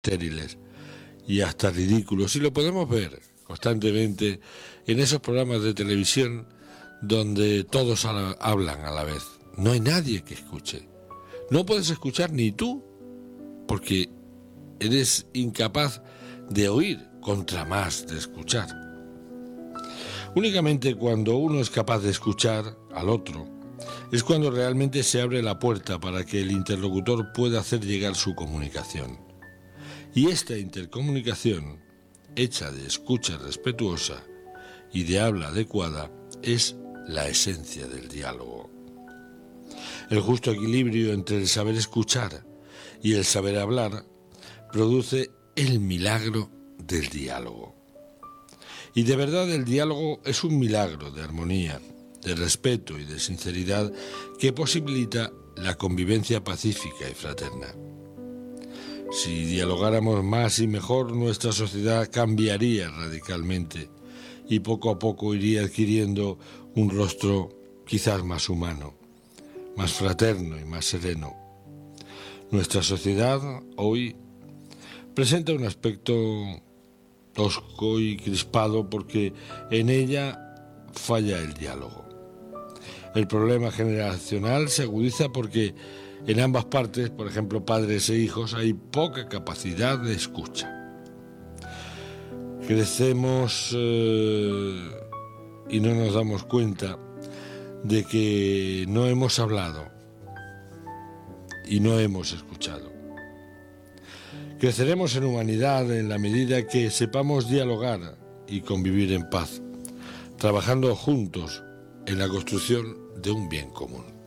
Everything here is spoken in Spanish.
estériles y hasta ridículos, y lo podemos ver constantemente en esos programas de televisión donde todos hablan a la vez. No hay nadie que escuche. No puedes escuchar ni tú, porque eres incapaz de oír contra más de escuchar. Únicamente cuando uno es capaz de escuchar al otro, es cuando realmente se abre la puerta para que el interlocutor pueda hacer llegar su comunicación. Y esta intercomunicación, hecha de escucha respetuosa y de habla adecuada, es la esencia del diálogo. El justo equilibrio entre el saber escuchar y el saber hablar produce el milagro del diálogo. Y de verdad el diálogo es un milagro de armonía, de respeto y de sinceridad que posibilita la convivencia pacífica y fraterna. Si dialogáramos más y mejor, nuestra sociedad cambiaría radicalmente y poco a poco iría adquiriendo un rostro quizás más humano, más fraterno y más sereno. Nuestra sociedad hoy presenta un aspecto tosco y crispado porque en ella falla el diálogo. El problema generacional se agudiza porque en ambas partes, por ejemplo padres e hijos, hay poca capacidad de escucha. Crecemos y no nos damos cuenta de que no hemos hablado y no hemos escuchado. Creceremos en humanidad en la medida que sepamos dialogar y convivir en paz, trabajando juntos en la construcción de un bien común.